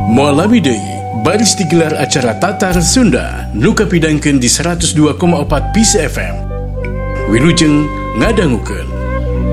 Mualami deui baris digelar acara Tatar Sunda nu kapidangkeun di 102,4 Peace FM. Wilujeng ngadangukeun.